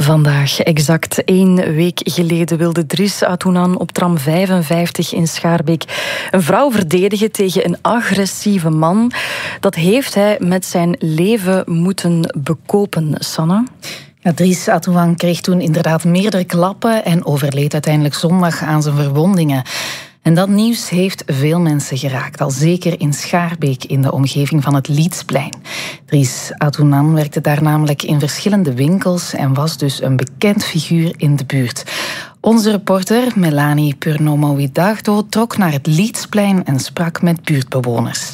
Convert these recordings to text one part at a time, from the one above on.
Vandaag, exact 1 week geleden, wilde Dries Atounan op tram 55 in Schaarbeek een vrouw verdedigen tegen een agressieve man. Dat heeft hij met zijn leven moeten bekopen, Sanne. Ja, Dries Atounan kreeg toen inderdaad meerdere klappen en overleed uiteindelijk zondag aan zijn verwondingen. En dat nieuws heeft veel mensen geraakt, al zeker in Schaarbeek in de omgeving van het Liedsplein. Dries Atounan werkte daar namelijk in verschillende winkels en was dus een bekend figuur in de buurt. Onze reporter Melanie Purnomo-Widardo trok naar het Liedsplein en sprak met buurtbewoners.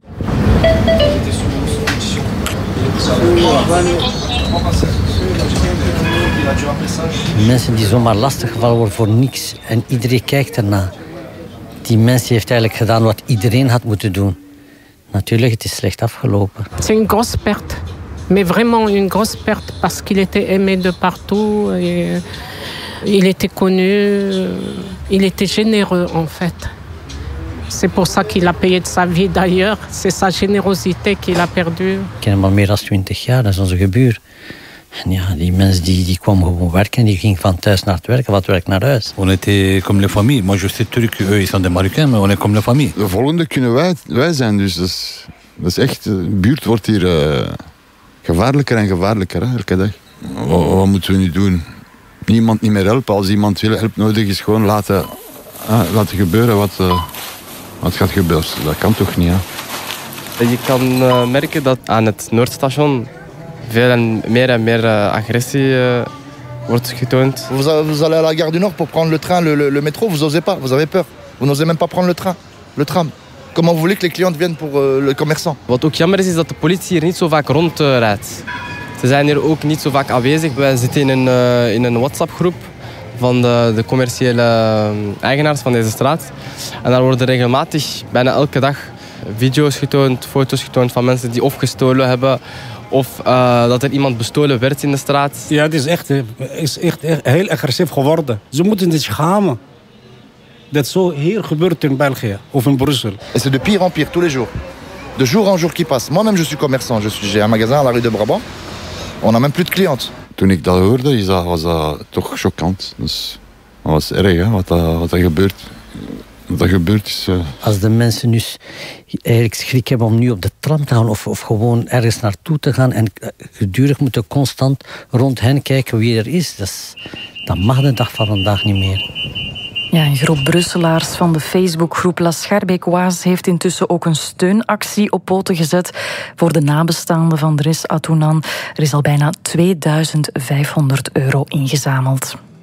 Mensen die zomaar lastiggevallen worden voor niks en iedereen kijkt ernaar. Die mens heeft eigenlijk gedaan wat iedereen had moeten doen. Natuurlijk, het is slecht afgelopen. C'est une grosse perte. Mais vraiment une grosse perte parce qu'il était aimé de partout. Et il était connu. Il était généreux en fait. C'est pour ça qu'il a payé de sa vie d'ailleurs. C'est sa générosité qu'il a perdue. Ik ken hem al meer dan 20 jaar, dat is onze gebuur. En ja, die mens die kwam gewoon werken, die ging van thuis naar het werk, van het werk naar huis. On était comme les familles. Moi je sais turc, eux ils sont des Marocains, mais on est comme les familles. De volgende kunnen wij zijn, dus dat is echt, de buurt wordt hier gevaarlijker en gevaarlijker, hè, elke dag. Wat moeten we nu doen? Niemand niet meer helpen. Als iemand hulp nodig is, gewoon laten gebeuren wat gaat gebeuren. Dat kan toch niet, hè? Je kan merken dat aan het Noordstation veel en meer agressie wordt getoond. Vous allez à la gare du Nord pour prendre le train, le métro, vous n'osez pas, vous avez peur. Vous n'osez même pas prendre le tram. Comment vous voulez que les clients viennent pour le commerçant? Wat ook jammer is dat de politie hier niet zo vaak rondrijdt. Ze zijn hier ook niet zo vaak aanwezig. Wij zitten in een WhatsApp-groep van de commerciële eigenaars van deze straat. En daar worden regelmatig, bijna elke dag, video's getoond, foto's getoond van mensen die of gestolen hebben of dat er iemand bestolen werd in de straat. Ja, het is echt heel agressief geworden. Ze moeten zich schamen. Dat zo hier gebeurt in België of in Brussel. Et c'est de pire en pire, tous les jours. De jour en jour qui passe. Moi-même, je suis commerçant. J'ai un magasin à la rue de Brabant. On n'a même plus de cliënten. Toen ik dat hoorde, was dat toch choquant. Dus dat was erg, hè, wat er gebeurt. Dat gebeurt is. Als de mensen dus eigenlijk schrik hebben om nu op de tram te gaan of gewoon ergens naartoe te gaan en gedurig moeten constant rond hen kijken wie er is, dat mag de dag van vandaag niet meer. Ja, een groep Brusselaars van de Facebookgroep La Schaarbeekoise heeft intussen ook een steunactie op poten gezet voor de nabestaanden van Dries Atounan. Er is al bijna €2500 ingezameld.